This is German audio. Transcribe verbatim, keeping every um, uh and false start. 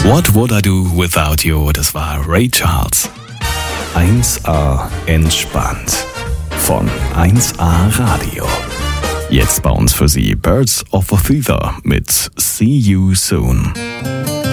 What Would I Do Without You? Das war Ray Charles. eins A entspannt von eins A Radio. Jetzt bei uns für Sie Birds of a Feather mit See You Soon.